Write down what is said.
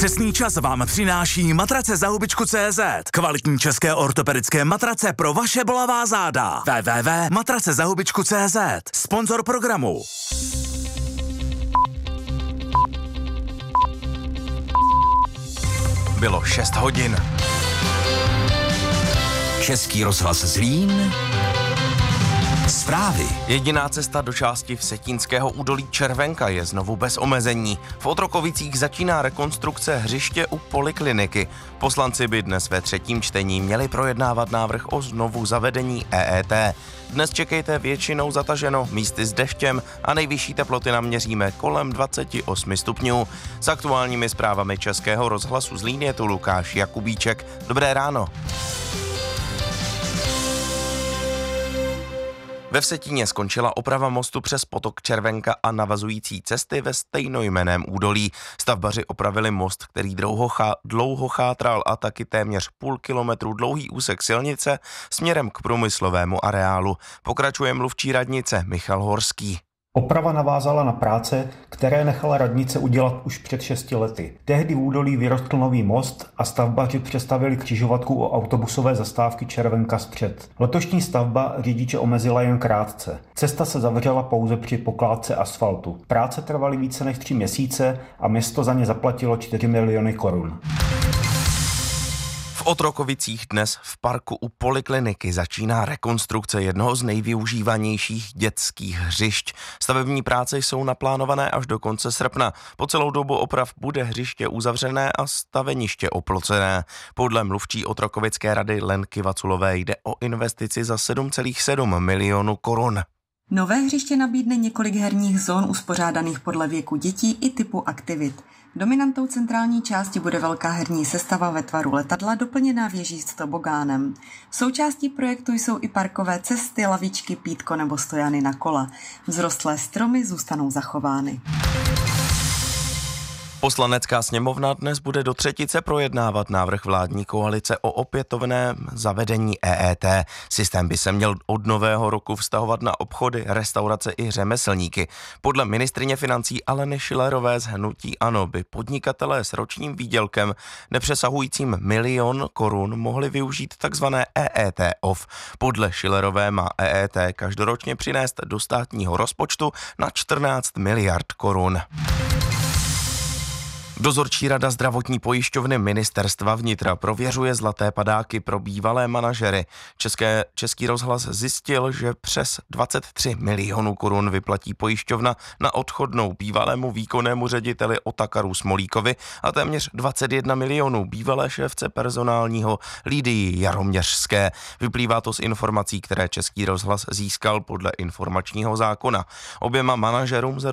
Přesný čas vám přináší matrace za hubičku.cz. Kvalitní české ortopedické matrace pro vaše bolavá záda. www.matracezahubičku.cz. Sponzor programu. Bylo 6 hodin. Český rozhlas Zlín. Zprávy. Jediná cesta do části Vsetínského údolí Červenka je znovu bez omezení. V Otrokovicích začíná rekonstrukce hřiště u polikliniky. Poslanci by dnes ve třetím čtení měli projednávat návrh o znovu zavedení EET. Dnes čekejte většinou zataženo, místy s deštěm a nejvyšší teploty naměříme kolem 28 stupňů. S aktuálními zprávami Českého rozhlasu Zlín je tu Lukáš Jakubíček. Dobré ráno. Ve Vsetíně skončila oprava mostu přes potok Červenka a navazující cesty ve stejnojmenném údolí. Stavbaři opravili most, který dlouho chátral, a taky téměř půl kilometru dlouhý úsek silnice směrem k průmyslovému areálu. Pokračuje mluvčí radnice Michal Horský. Oprava navázala na práce, které nechala radnice udělat už před 6 lety. Tehdy v údolí vyrostl nový most a stavbaři přestavili křižovatku u autobusové zastávky Červenka zpřed. Letošní stavba řidiče omezila jen krátce. Cesta se zavřela pouze při pokládce asfaltu. Práce trvaly více než 3 měsíce a město za ně zaplatilo 4 miliony korun. V Otrokovicích dnes v parku u polikliniky začíná rekonstrukce jednoho z nejvyužívanějších dětských hřišť. Stavební práce jsou naplánované až do konce srpna. Po celou dobu oprav bude hřiště uzavřené a staveniště oplocené. Podle mluvčí Otrokovické rady Lenky Vaculové jde o investici za 7,7 milionu korun. Nové hřiště nabídne několik herních zón uspořádaných podle věku dětí i typu aktivit. Dominantou centrální části bude velká herní sestava ve tvaru letadla doplněná věží s tobogánem. Součástí projektu jsou i parkové cesty, lavičky, pítko nebo stojany na kola. Vzrostlé stromy zůstanou zachovány. Poslanecká sněmovna dnes bude do třetice projednávat návrh vládní koalice o opětovném zavedení EET. Systém by se měl od nového roku vztahovat na obchody, restaurace i řemeslníky. Podle ministryně financí Aleny Schillerové z hnutí ANO by podnikatelé s ročním výdělkem nepřesahujícím 1 milion korun mohli využít takzvané EET off. Podle Schillerové má EET každoročně přinést do státního rozpočtu na 14 miliard korun. Dozorčí rada zdravotní pojišťovny Ministerstva vnitra prověřuje zlaté padáky pro bývalé manažery. Český rozhlas zjistil, že přes 23 milionů korun vyplatí pojišťovna na odchodnou bývalému výkonnému řediteli Otakaru Smolíkovi a téměř 21 milionů bývalé šéfce personálního Lidii Jaroměřské. Vyplývá to z informací, které Český rozhlas získal podle informačního zákona. Oběma manažerům